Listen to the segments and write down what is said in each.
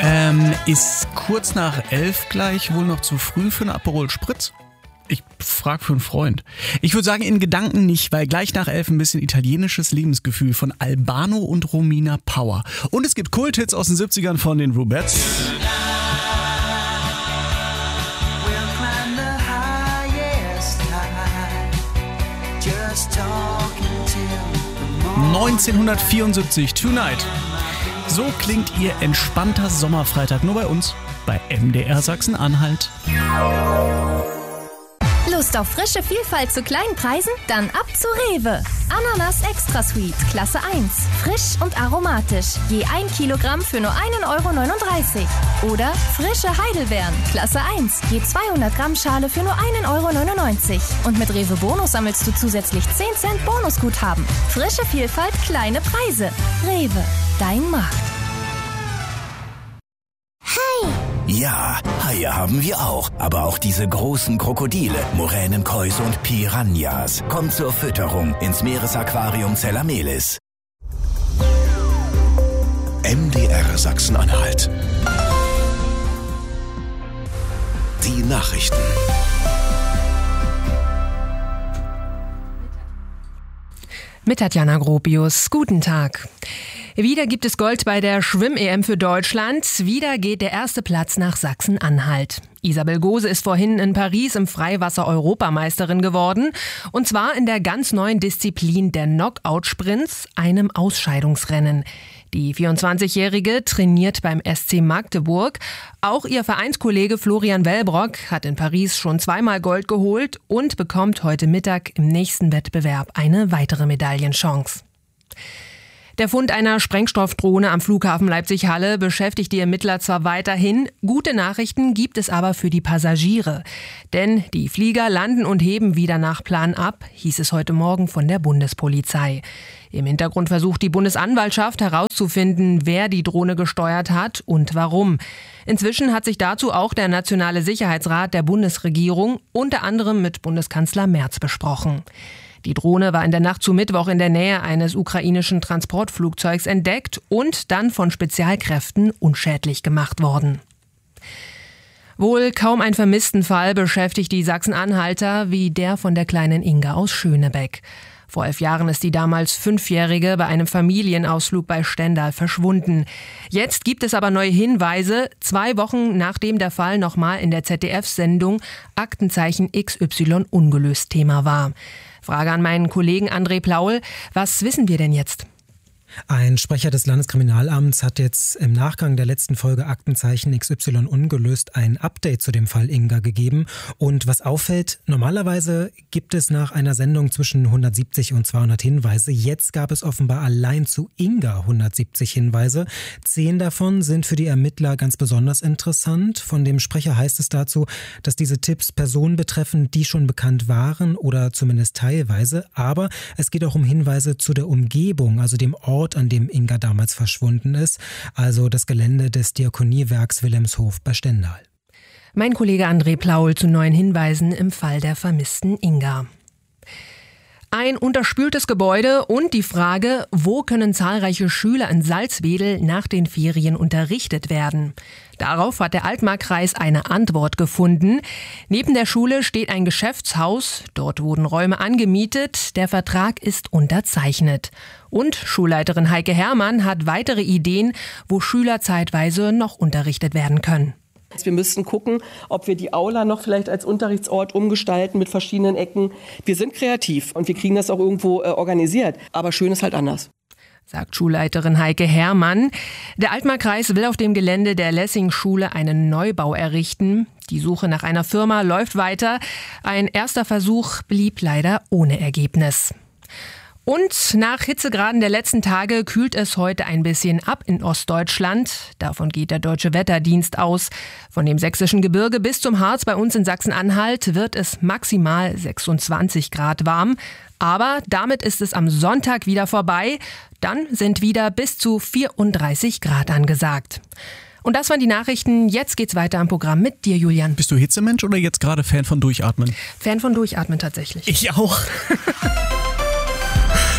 Ist kurz nach 11 gleich wohl noch zu früh für einen Aperol Spritz? Ich frage für einen Freund. Ich würde sagen, in Gedanken nicht, weil gleich nach 11 ein bisschen italienisches Lebensgefühl von Albano und Romina Power. Und es gibt Kulthits aus den 70ern von den Rubettes. 1974, Tonight. So klingt ihr entspannter Sommerfreitag nur bei uns, bei MDR Sachsen-Anhalt. Lust auf frische Vielfalt zu kleinen Preisen? Dann ab zu Rewe. Ananas Extra Sweet, Klasse 1. Frisch und aromatisch. Je 1 Kilogramm für nur 1,39 €. Oder frische Heidelbeeren, Klasse 1. Je 200 Gramm Schale für nur 1,99 €. Und mit Rewe Bonus sammelst du zusätzlich 10 Cent Bonusguthaben. Frische Vielfalt, kleine Preise. Rewe, dein Markt. Ja, Haie haben wir auch. Aber auch diese großen Krokodile, Moränenkäuse und Piranhas. Kommt zur Fütterung ins Meeresaquarium Zellamelis. MDR Sachsen-Anhalt. Die Nachrichten. Mit Tatjana Gropius. Guten Tag. Wieder gibt es Gold bei der Schwimm-EM für Deutschland. Wieder geht der erste Platz nach Sachsen-Anhalt. Isabel Gose ist vorhin in Paris im Freiwasser Europameisterin geworden. Und zwar in der ganz neuen Disziplin der Knockout-Sprints, einem Ausscheidungsrennen. Die 24-Jährige trainiert beim SC Magdeburg. Auch ihr Vereinskollege Florian Wellbrock hat in Paris schon zweimal Gold geholt und bekommt heute Mittag im nächsten Wettbewerb eine weitere Medaillenchance. Der Fund einer Sprengstoffdrohne am Flughafen Leipzig-Halle beschäftigt die Ermittler zwar weiterhin, gute Nachrichten gibt es aber für die Passagiere. Denn die Flieger landen und heben wieder nach Plan ab, hieß es heute Morgen von der Bundespolizei. Im Hintergrund versucht die Bundesanwaltschaft herauszufinden, wer die Drohne gesteuert hat und warum. Inzwischen hat sich dazu auch der Nationale Sicherheitsrat der Bundesregierung unter anderem mit Bundeskanzler Merz besprochen. Die Drohne war in der Nacht zu Mittwoch in der Nähe eines ukrainischen Transportflugzeugs entdeckt und dann von Spezialkräften unschädlich gemacht worden. Wohl kaum ein Vermisstenfall beschäftigt die Sachsen-Anhalter wie der von der kleinen Inga aus Schönebeck. Vor 11 Jahren ist die damals 5-Jährige bei einem Familienausflug bei Stendal verschwunden. Jetzt gibt es aber neue Hinweise, 2 Wochen nachdem der Fall nochmal in der ZDF-Sendung Aktenzeichen XY ungelöst Thema war. Frage an meinen Kollegen André Plaul, was wissen wir denn jetzt? Ein Sprecher des Landeskriminalamts hat jetzt im Nachgang der letzten Folge Aktenzeichen XY ungelöst ein Update zu dem Fall Inga gegeben. Und was auffällt, normalerweise gibt es nach einer Sendung zwischen 170 und 200 Hinweise. Jetzt gab es offenbar allein zu Inga 170 Hinweise. 10 davon sind für die Ermittler ganz besonders interessant. Von dem Sprecher heißt es dazu, dass diese Tipps Personen betreffen, die schon bekannt waren oder zumindest teilweise. Aber es geht auch um Hinweise zu der Umgebung, also dem Ort, an dem Inga damals verschwunden ist, also das Gelände des Diakoniewerks Wilhelmshof bei Stendal. Mein Kollege André Plaul zu neuen Hinweisen im Fall der vermissten Inga. Ein unterspültes Gebäude und die Frage, wo können zahlreiche Schüler in Salzwedel nach den Ferien unterrichtet werden? Darauf hat der Altmarkkreis eine Antwort gefunden. Neben der Schule steht ein Geschäftshaus. Dort wurden Räume angemietet. Der Vertrag ist unterzeichnet. Und Schulleiterin Heike Herrmann hat weitere Ideen, wo Schüler zeitweise noch unterrichtet werden können. Wir müssten gucken, ob wir die Aula noch vielleicht als Unterrichtsort umgestalten mit verschiedenen Ecken. Wir sind kreativ und wir kriegen das auch irgendwo organisiert. Aber schön ist halt anders, sagt Schulleiterin Heike Herrmann. Der Altmarkkreis will auf dem Gelände der Lessing-Schule einen Neubau errichten. Die Suche nach einer Firma läuft weiter. Ein erster Versuch blieb leider ohne Ergebnis. Und nach Hitzegraden der letzten Tage kühlt es heute ein bisschen ab in Ostdeutschland. Davon geht der Deutsche Wetterdienst aus. Von dem sächsischen Gebirge bis zum Harz bei uns in Sachsen-Anhalt wird es maximal 26 Grad warm. Aber damit ist es am Sonntag wieder vorbei. Dann sind wieder bis zu 34 Grad angesagt. Und das waren die Nachrichten. Jetzt geht's weiter am Programm mit dir, Julian. Bist du Hitzemensch oder jetzt gerade Fan von Durchatmen? Fan von Durchatmen tatsächlich. Ich auch.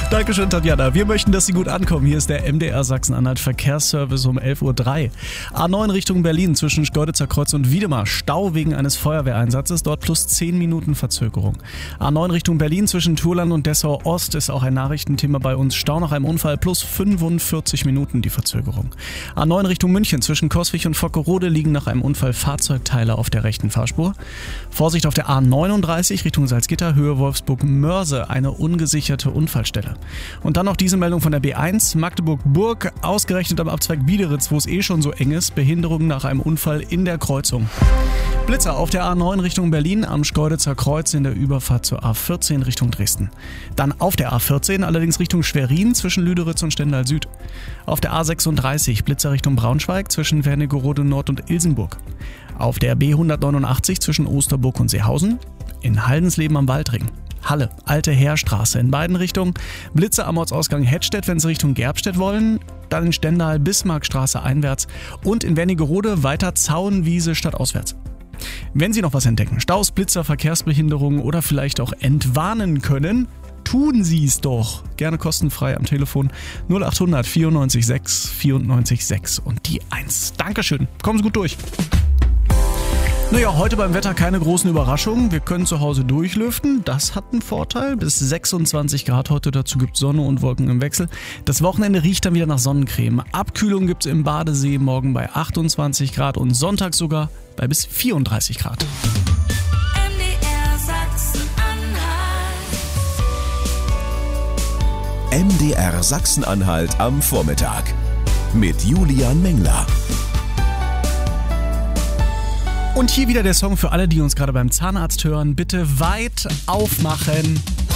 Dankeschön, Tatjana. Wir möchten, dass Sie gut ankommen. Hier ist der MDR Sachsen-Anhalt Verkehrsservice um 11.03 Uhr. A9 Richtung Berlin zwischen Schkeuditzer Kreuz und Wiedemar. Stau wegen eines Feuerwehreinsatzes. Dort plus 10 Minuten Verzögerung. A9 Richtung Berlin zwischen Thurland und Dessau Ost ist auch ein Nachrichtenthema bei uns. Stau nach einem Unfall plus 45 Minuten die Verzögerung. A9 Richtung München zwischen Coswig und Vockerode liegen nach einem Unfall Fahrzeugteile auf der rechten Fahrspur. Vorsicht auf der A39 Richtung Salzgitter, Höhe Wolfsburg-Mörse, eine ungesicherte Unfallstelle. Und dann noch diese Meldung von der B1, Magdeburg-Burg, ausgerechnet am Abzweig Biederitz, wo es schon so eng ist, Behinderung nach einem Unfall in der Kreuzung. Blitzer auf der A9 Richtung Berlin am Schkeuditzer Kreuz in der Überfahrt zur A14 Richtung Dresden. Dann auf der A14 allerdings Richtung Schwerin zwischen Lüderitz und Stendal Süd. Auf der A36 Blitzer Richtung Braunschweig zwischen Wernigerode Nord und Ilsenburg. Auf der B189 zwischen Osterburg und Seehausen. In Haldensleben am Waldring. Halle, Alte Heerstraße in beiden Richtungen. Blitzer am Ortsausgang Hettstedt, wenn Sie Richtung Gerbstedt wollen. Dann in Stendal, Bismarckstraße einwärts. Und in Wernigerode weiter Zaunwiese stadtauswärts. Wenn Sie noch was entdecken, Staus, Blitzer, Verkehrsbehinderungen oder vielleicht auch entwarnen können, tun Sie es doch. Gerne kostenfrei am Telefon 0800 94 6 94 6 und die 1. Dankeschön, kommen Sie gut durch. Naja, heute beim Wetter keine großen Überraschungen. Wir können zu Hause durchlüften. Das hat einen Vorteil. Bis 26 Grad heute. Dazu gibt es Sonne und Wolken im Wechsel. Das Wochenende riecht dann wieder nach Sonnencreme. Abkühlung gibt es im Badesee morgen bei 28 Grad und Sonntag sogar bei bis 34 Grad. MDR Sachsen-Anhalt am Vormittag mit Julian Mengler. Und hier wieder der Song für alle, die uns gerade beim Zahnarzt hören. Bitte weit aufmachen.